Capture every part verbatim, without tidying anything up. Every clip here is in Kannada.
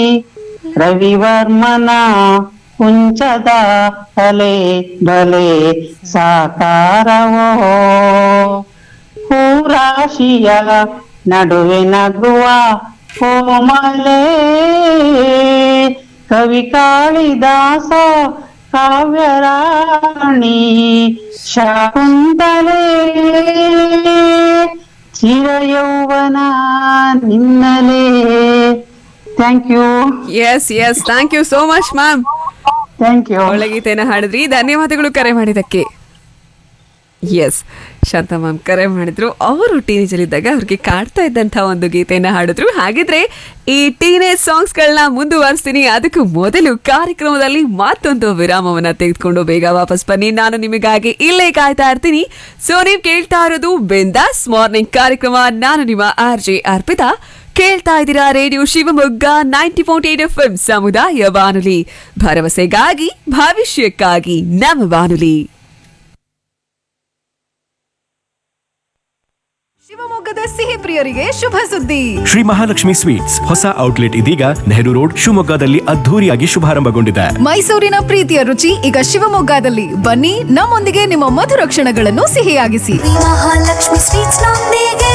ರವಿವರ್ಮನ ಕುಂಚದ ತಲೆ ಬಲೆ ಸಾಕಾರವೋ ಹೂರಾಶಿಯ ನಡುವೆ ನಗುವ ಕೋಮಲೆ ಕವಿ Kalidasa Kavyarani Shakuntale ಚಿರಯೌವನ ನಿನ್ನಲೇ. Thank you. S yes thank you so much ma'am. Thank you. ಒಳ್ಳೆ ಗೀತೆನ ಹಾಡಿದ್ರಿ, ಧನ್ಯವಾದಗಳು ಕರೆ ಮಾಡಿದ್ದಕ್ಕೆ. ಎಸ್, ಶಾಂತ ಮ್ಯಾಮ್ ಕರೆ ಮಾಡಿದ್ರು. ಅವರು ಟೀನೇಜರ್ ಇದ್ದಾಗ ಅವ್ರಿಗೆ ಕಾಡ್ತಾ ಇದ್ದಂಥ ಒಂದು ಗೀತೆಯನ್ನ ಹಾಡಿದ್ರು. ಹಾಗಿದ್ರೆ ಈ ಟೀನೇಜ್ ಸಾಂಗ್ಸ್ಗಳನ್ನ ಮುಂದುವರಿಸ್ತೀನಿ. ಅದಕ್ಕೂ ಮೊದಲು ಕಾರ್ಯಕ್ರಮದಲ್ಲಿ ಮತ್ತೊಂದು ವಿರಾಮವನ್ನ ತೆಗೆದುಕೊಂಡು ಬೇಗ ವಾಪಸ್ ಬನ್ನಿ. ನಾನು ನಿಮಗಾಗಿ ಇಲ್ಲೇ ಕಾಯ್ತಾ ಇರ್ತೀನಿ. ಸೊ ನೀವು ಕೇಳ್ತಾ ಇರೋದು ಬಿಂದಾಸ್ ಮಾರ್ನಿಂಗ್ ಕಾರ್ಯಕ್ರಮ. ನಾನು ನಿಮ್ಮ ಆರ್ ಜೆ ಅರ್ಪಿತಾ. ಕೇಳ್ತಾ ಇದ್ದೀರಾ radio Shivamogga ninety point eight F M ಸಮುದಾಯ ಬಾನುಲಿ, ಭರವಸೆಗಾಗಿ ಭವಿಷ್ಯಕ್ಕಾಗಿ ನಮ್ಮ ಬಾನುಲಿ. ಶಿವಮೊಗ್ಗದ ಸಿಹಿ ಪ್ರಿಯರಿಗೆ ಶುಭ ಸುದ್ದಿ. ಶ್ರೀ ಮಹಾಲಕ್ಷ್ಮಿ ಸ್ವೀಟ್ಸ್ ಹೊಸ ಔಟ್ಲೆಟ್ ಇದೀಗ ನೆಹರು ರೋಡ್ ಶಿವಮೊಗ್ಗದಲ್ಲಿ ಅದ್ಧೂರಿಯಾಗಿ ಶುಭಾರಂಭಗೊಂಡಿದೆ. ಮೈಸೂರಿನ ಪ್ರೀತಿಯ ರುಚಿ ಈಗ ಶಿವಮೊಗ್ಗದಲ್ಲಿ. ಬನ್ನಿ, ನಮ್ಮೊಂದಿಗೆ ನಿಮ್ಮ ಮಧುರ ಕ್ಷಣಗಳನ್ನು ಸಿಹಿಯಾಗಿಸಿ. ಮಹಾಲಕ್ಷ್ಮಿ ಸ್ವೀಟ್ಸ್ ನೊಂದಿಗೆ.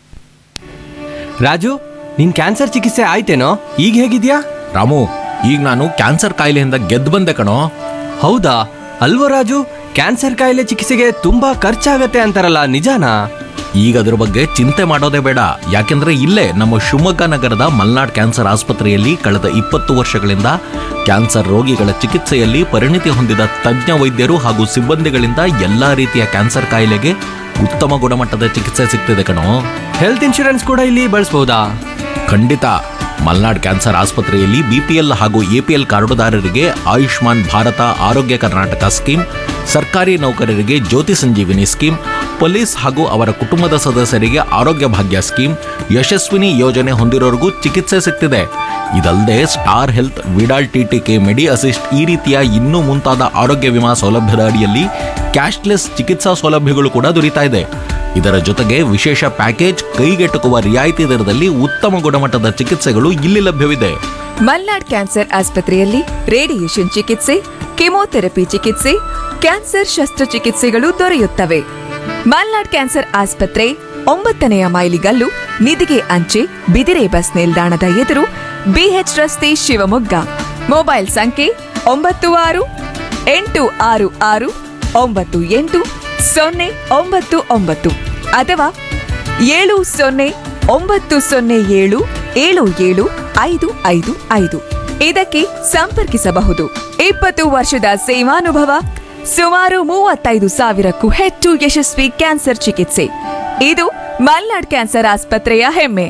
ರಾಜು, ನಿನ್ ಕ್ಯಾನ್ಸರ್ ಚಿಕಿತ್ಸೆ ಆಯ್ತೇನೋ? ಈಗ ಹೇಗಿದ್ಯಾ? ರಾಮು, ಈಗ ನಾನು ಕ್ಯಾನ್ಸರ್ ಕಾಯಿಲೆಯಿಂದ ಗೆದ್ದು ಬಂದೆ ಕಣೋ. ಹೌದಾ? ಅಲ್ವೋ ರಾಜು, ಕ್ಯಾನ್ಸರ್ ಕಾಯಿಲೆ ಚಿಕಿತ್ಸೆಗೆ ತುಂಬಾ ಖರ್ಚಾಗತ್ತೆ ಅಂತಾರಲ್ಲ, ನಿಜಾನಾ? ಈಗ ಅದ್ರ ಬಗ್ಗೆ ಚಿಂತೆ ಮಾಡೋದೇ ಬೇಡ. ಯಾಕೆಂದ್ರೆ ಇಲ್ಲೇ ನಮ್ಮ ಶಿವಮೊಗ್ಗ ನಗರದ ಮಲ್ನಾಡ್ ಕ್ಯಾನ್ಸರ್ ಆಸ್ಪತ್ರೆಯಲ್ಲಿ ಕಳೆದ ಇಪ್ಪತ್ತು ವರ್ಷಗಳಿಂದ ಕ್ಯಾನ್ಸರ್ ರೋಗಿಗಳ ಚಿಕಿತ್ಸೆಯಲ್ಲಿ ಪರಿಣಿತಿ ಹೊಂದಿದ ತಜ್ಞ ವೈದ್ಯರು ಹಾಗೂ ಸಿಬ್ಬಂದಿಗಳಿಂದ ಎಲ್ಲಾ ರೀತಿಯ ಕ್ಯಾನ್ಸರ್ ಕಾಯಿಲೆಗೆ ಉತ್ತಮ ಗುಣಮಟ್ಟದ ಚಿಕಿತ್ಸೆ ಸಿಗ್ತಿದೆ ಕಣೋ. ಹೆಲ್ತ್ ಇನ್ಶೂರೆನ್ಸ್ ಕೂಡ ಇಲ್ಲಿ ಬಳಸಬಹುದಾ? ಖಂಡಿತ. ಮಲ್ನಾಡ್ ಕ್ಯಾನ್ಸರ್ ಆಸ್ಪತ್ರೆಯಲ್ಲಿ ಬಿಪಿಎಲ್ ಹಾಗೂ ಎಪಿಎಲ್ ಕಾರ್ಡುದಾರರಿಗೆ ಆಯುಷ್ಮಾನ್ ಭಾರತ ಆರೋಗ್ಯ ಕರ್ನಾಟಕ ಸ್ಕೀಮ್, ಸರ್ಕಾರಿ ನೌಕರರಿಗೆ ಜ್ಯೋತಿ ಸಂಜೀವಿನಿ ಸ್ಕೀಮ್, ಪೊಲೀಸ್ ಹಾಗೂ ಅವರ ಕುಟುಂಬದ ಸದಸ್ಯರಿಗೆ ಆರೋಗ್ಯ ಭಾಗ್ಯ ಸ್ಕೀಮ್, ಯಶಸ್ವಿನಿ ಯೋಜನೆ ಹೊಂದಿರೋರಿಗೂ ಚಿಕಿತ್ಸೆ ಸಿಗ್ತಿದೆ. ಇದಲ್ಲದೆ ಸ್ಟಾರ್ ಹೆಲ್ತ್, ವಿಡಾಲ್ ಟಿಟಿಕೆ, ಮೆಡಿ ಅಸಿಸ್ಟ್ ಈ ರೀತಿಯ ಇನ್ನೂ ಮುಂತಾದ ಆರೋಗ್ಯ ವಿಮಾ ಸೌಲಭ್ಯದ ಅಡಿಯಲ್ಲಿ ಕ್ಯಾಶ್ಲೆಸ್ ಚಿಕಿತ್ಸಾ ಸೌಲಭ್ಯಗಳು ಕೂಡ ದೊರೀತಾ ಇದೆ. ಇದರ ಜೊತೆಗೆ ವಿಶೇಷ ಪ್ಯಾಕೇಜ್, ಕೈಗೆಟುಕುವ ರಿಯಾಯಿತಿ ದರದಲ್ಲಿ ಉತ್ತಮ ಗುಣಮಟ್ಟದ ಚಿಕಿತ್ಸೆಗಳು ಇಲ್ಲಿ ಲಭ್ಯವಿದೆ. ಮಲ್ನಾಡ್ ಕ್ಯಾನ್ಸರ್ ಆಸ್ಪತ್ರೆಯಲ್ಲಿ ರೇಡಿಯೇಷನ್ ಚಿಕಿತ್ಸೆ, ಕೆಮೊಥೆರಪಿ ಚಿಕಿತ್ಸೆ, ಕ್ಯಾನ್ಸರ್ ಶಸ್ತ್ರಚಿಕಿತ್ಸೆಗಳು ದೊರೆಯುತ್ತವೆ. ಮಲ್ನಾಡ್ ಕ್ಯಾನ್ಸರ್ ಆಸ್ಪತ್ರೆ ಒಂಬತ್ತನೆಯ ಮೈಲಿಗಲ್ಲು, ನಿಧಿಗೆ ಅಂಚೆ, ಬಿದಿರೆ ಬಸ್ ನಿಲ್ದಾಣದ ಎದುರು, ಬಿಎಚ್ ರಸ್ತೆ, ಶಿವಮೊಗ್ಗ. ಮೊಬೈಲ್ ಸಂಖ್ಯೆ ಒಂಬತ್ತು ಆರು ಎಂಟು ಆರು ಆರು ಒಂಬತ್ತು ಎಂಟು ಸೊನ್ನೆ ಒಂಬತ್ತು ಒಂಬತ್ತು ಅಥವಾ ಏಳು ಸೊನ್ನೆ ಒಂಬತ್ತು ಸೊನ್ನೆ ಏಳು ಏಳು ಏಳು ಐದು ಐದು ಐದು. ಇದಕ್ಕೆ ಸಂಪರ್ಕಿಸಬಹುದು. ಇಪ್ಪತ್ತು ವರ್ಷದ ಸೇವಾನುಭವ, ಸುಮಾರು ಮೂವತ್ತೈದು ಸಾವಿರಕ್ಕೂ ಹೆಚ್ಚು ಯಶಸ್ವಿ ಕ್ಯಾನ್ಸರ್ ಚಿಕಿತ್ಸೆ. ಇದು ಮಲ್ನಾಡ್ ಕ್ಯಾನ್ಸರ್ ಆಸ್ಪತ್ರೆಯ ಹೆಮ್ಮೆ.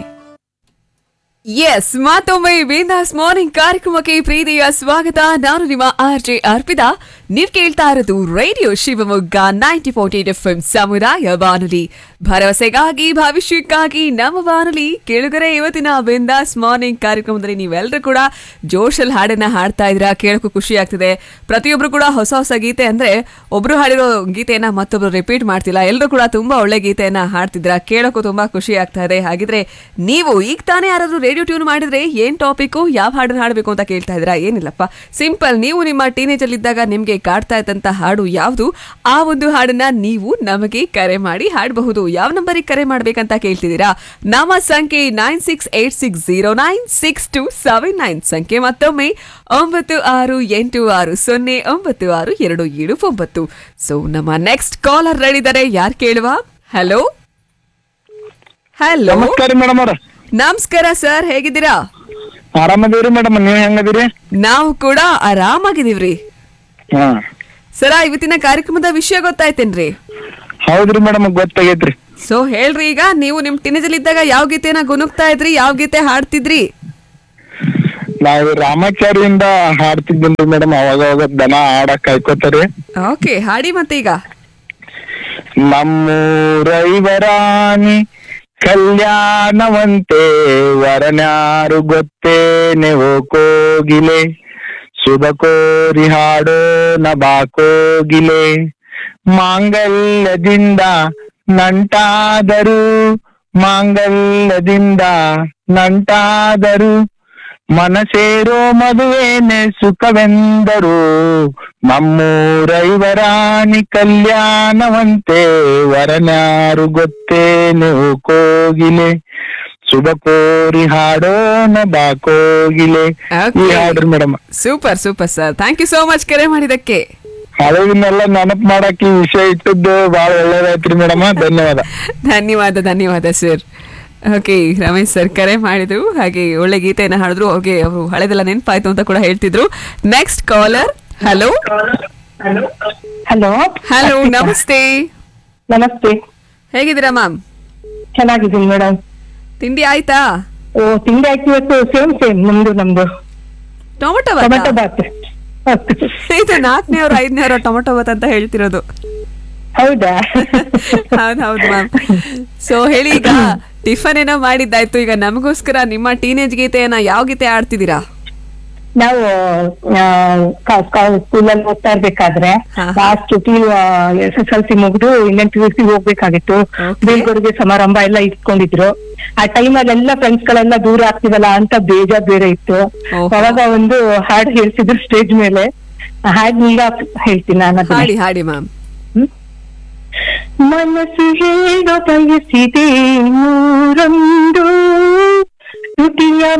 ಎಸ್, ಮತ್ತೊಮ್ಮೆ ಬಿಂದಾಸ್ ಮಾರ್ನಿಂಗ್ ಕಾರ್ಯಕ್ರಮಕ್ಕೆ ಪ್ರೀತಿಯ ಸ್ವಾಗತ. ನಾನು ನಿಮ್ಮ ಆರ್ ಜೆ ಅರ್ಪಿತಾ. ನೀವ್ ಕೇಳ್ತಾ ಇರೋದು radio Shivamogga ninety point eight F M ಸಮುದಾಯ ಬಾನುಲಿ, ಭರವಸೆಗಾಗಿ ಭವಿಷ್ಯಕ್ಕಾಗಿ ನಮ್ಮ ಬಾನುಲಿ. ಕೇಳುಗರೆ, ಇವತ್ತಿನ ಬಿಂದಾಸ್ ಮಾರ್ನಿಂಗ್ ಕಾರ್ಯಕ್ರಮದಲ್ಲಿ ನೀವೆಲ್ಲರೂ ಕೂಡ ಜೋಶಲ್ ಹಾಡನ್ನ ಹಾಡ್ತಾ ಇದ್ರ, ಕೇಳೋಕ್ಕೂ ಖುಷಿ ಆಗ್ತಿದೆ. ಪ್ರತಿಯೊಬ್ರು ಕೂಡ ಹೊಸ ಹೊಸ ಗೀತೆ, ಅಂದ್ರೆ ಒಬ್ರು ಹಾಡಿರೋ ಗೀತೆಯನ್ನ ಮತ್ತೊಬ್ರು ರಿಪೀಟ್ ಮಾಡ್ತಿಲ್ಲ, ಎಲ್ಲರೂ ಕೂಡ ತುಂಬಾ ಒಳ್ಳೆ ಗೀತೆಯನ್ನ ಹಾಡ್ತಿದ್ರ, ಕೇಳೋಕ್ಕೂ ತುಂಬಾ ಖುಷಿ ಆಗ್ತಾ ಇದೆ. ಹಾಗಿದ್ರೆ ನೀವು ಈಗ ತಾನೇ ಯಾರಾದ್ರೂ ರೇಡಿಯೋ ಟ್ಯೂನ್ ಮಾಡಿದ್ರೆ ಏನ್ ಟಾಪಿಕ್, ಯಾವ ಹಾಡನ್ನ ಹಾಡಬೇಕು ಅಂತ ಕೇಳ್ತಾ ಇದ್ದೀರಾ? ಏನಿಲ್ಲಪ್ಪ, ಸಿಂಪಲ್. ನೀವು ನಿಮ್ಮ ಟೀನೇಜ್ ಅಲ್ಲಿ ಇದ್ದಾಗ ನಿಮ್ಗೆ ಕಾಡ್ತಾ ಇದ್ದಂತ ಹಾಡು ಯಾವುದು, ಆ ಒಂದು ಹಾಡನ್ನ ನೀವು ನಮಗೆ ಕರೆ ಮಾಡಿ ಹಾಡಬಹುದು. ಯಾವ ನಂಬರಿಗೆ ಕರೆ ಮಾಡ್ಬೇಕಂತ ಕೇಳ್ತಿದ್ದೀರಾ? ನಮ್ಮ ಸಂಖ್ಯೆ nine six eight six zero nine six to seven nine. ಸಂಖ್ಯೆ ಮತ್ತೊಮ್ಮೆ ಒಂಬತ್ತು ಆರು ಎಂಟು ಆರು ಸೊನ್ನೆ ಒಂಬತ್ತು ಆರು ಎರಡು ಏಳು ಒಂಬತ್ತು. ಸೊ ನಮ್ಮ ನೆಕ್ಸ್ಟ್ ಕಾಲರ್ ರೆಡಿ ಇದ್ದಾರೆ. ಯಾರು ಕೇಳುವ? ಹಲೋ ಹಲೋ ನಮಸ್ಕಾರ ಮೇಡಮ್ ಅವ್ರ. ನಮಸ್ಕಾರ ಸರ್, ಹೇಗಿದ್ದೀರಾ? ಆರಾಮದೀವ್ರಿ ಮೇಡಮ್, ನೀವ್ ಹೆಂಗದಿರಿ? ನಾವು ಕೂಡ ಆರಾಮಾಗಿದೀವ್ರಿ. ಹಾ ಸರ, ಇವತ್ತಿನ ಕಾರ್ಯಕ್ರಮದ ವಿಷಯ ಗೊತ್ತಾಯ್ತೇನ್ರಿ? ಹೌದ್ರಿ ಮೇಡಮ್, ಗೊತ್ತಾಗೈತ್ರಿ. ಸೊ ಹೇಳ್ರಿ, ಈಗ ನೀವು ನಿಮ್ ಟೀನೇಜಲ್ಲಿ ಇದ್ದಾಗ ಯಾವ ಗೀತೆನ ಗುನುಕ್ತಾ ಇದ್ರಿ, ಯಾವ ಗೀತೆ ಹಾಡ್ತಿದ್ರಿ? ನಾವ್ ರಾಮಾಚಾರಿಯಿಂದ ಹಾಡ್ತಿದ್ದೀನ್ರಿ ಮೇಡಮ್. ಅವಾಗ ಅವಾಗ ದನ ಹಾಡಕ್ ಕಾಯ್ಕೋತಾರಿ. ಓಕೆ, ಹಾಡಿ ಮತ್ತೆ. ಈಗ ನಮ್ಮೂರೈವರಾಣಿ ಕಲ್ಯಾಣವಂತೆ ವರನ್ಯಾರು ಗೊತ್ತೇನೆ ಓ ಕೋಗಿಲೆ, ಶುಭ ಕೋರಿ ಹಾಡೋ ನಬಾ ಕೋಗಿಲೆ, ಮಾಂಗಲ್ಯದಿಂದ ನಂಟಾದರು ಮಾಂಗಲ್ಯದಿಂದ ನಂಟಾದರು ಮನಸೇರೋ ಮದುವೆನೆ ಸುಖವೆಂದರು, ನಮ್ಮೂರೈವರಾಣಿ ಕಲ್ಯಾಣವಂತೆ, ವರನ್ಯಾರು ಗೊತ್ತೇನು ಕೋಗಿಲೆ, ಶುಭ ಕೋರಿ ಹಾಡೋಣ ಬಾ ಕೋಗಿಲೆ. ಈ ಹಾಡ್ರಿ madam. Super super sir, thank you so much ಕರೆ ಮಾಡಿದಕ್ಕೆ. ಹಳವಿನೆಲ್ಲ ನೆನಪು ಮಾಡಕ್ ಈ ವಿಷಯ ಇಟ್ಟದ್ದು ಬಹಳ ಒಳ್ಳೇದಾಯ್ತ್ರಿ ಮೇಡಮ್. ಧನ್ಯವಾದ. ಧನ್ಯವಾದ ಧನ್ಯವಾದ ಸರ್. ಓಕೆ, ರಮೇಶ್ ಸರ್ ಕರೆ ಮಾಡಿದ್ರು, ಹಾಗೆ ಒಳ್ಳೆ ಗೀತೆಯನ್ನ ಹಾಡಿದ್ರು. ಅವ್ರಿಗೆ ಅವರು ಹಳೆದೆಲ್ಲ ನೆನಪಾಯ್ತು ಅಂತ ಕೂಡ ಹೇಳ್ತಿದ್ರು. Next collar. Hello hello hello, ನಮಸ್ತೆ. ನಮಸ್ತೆ. ಹೇಗಿದ್ದೀರಾ ಮ್ಯಾಮ್? ಚೆನ್ನಾಗಿದ್ದೀನಿ ಮೇಡಮ್. ತಿಂಡಿ ಆಯ್ತಾ? ಓ, ತಿಂಡಿ ಆಯ್ತು. ಇವತ್ತು ಸೇಮ್ ಸೇಮ್ ನಮ್ದು ನಮ್ದು ಟೊಮೊಟೊ ಟೊಮೆಟೊ ಬಾತ್. ಬಾತ್. ಇದು ನಾಲ್ಕನೇವ್ರು ಐದನೇವ್ರು ಟೊಮೊಟೊ ಬಾತ್ ಅಂತ ಹೇಳ್ತಿರೋದು. ಹೌದಾ? ಹೌದ್ ಹೌದು ಮ್ಯಾಮ್. ಸೊ ಹೇಳಿ, ಈಗ ಟಿಫನ್ ಏನೋ ಮಾಡಿದ್ದಾಯ್ತು, ಈಗ ನಮಗೋಸ್ಕರ ನಿಮ್ಮ ಟೀನೇಜ್ ಗೀತೆಯನ್ನ ಯಾವ ಗೀತೆ ಆಡ್ತಿದ್ದೀರಾ? ನಾವು ಸ್ಕೂಲಲ್ಲಿ ಓದ್ತಾ ಇರ್ಬೇಕಾದ್ರೆ last P S S L C ಮುಗಿದು ಇನ್ನೇನ್ ಪಿ ಯು ಸಿ ಹೋಗ್ಬೇಕಾಗಿತ್ತು. ಬೀಳ್ಕೊಡುಗೆ ಸಮಾರಂಭ ಎಲ್ಲ ಇಟ್ಕೊಂಡಿದ್ರು. ಆ ಟೈಮಲ್ಲಿ ಎಲ್ಲ ಫ್ರೆಂಡ್ಸ್ ಗಳೆಲ್ಲ ದೂರ ಆಗ್ತಿವಲ್ಲ ಅಂತ ಬೇಜಾರ್ ಬೇರೆ ಇತ್ತು. ಅವಾಗ ಒಂದು ಹಾಡು ಹೇಳ್ತಿದ್ರು ಸ್ಟೇಜ್ ಮೇಲೆ. ಹಾಡ್ ಈಗ ಹೇಳ್ತೀನಿ ನಾನು. ಹಾಡಿ ಹಾಡಿ ಮ್ಯಾಮ್. ಮನಸ್ಸು ಹೇಳೋ ಬಯಸಿದೆ ನೂರೊಂದು ತುಟಿಯ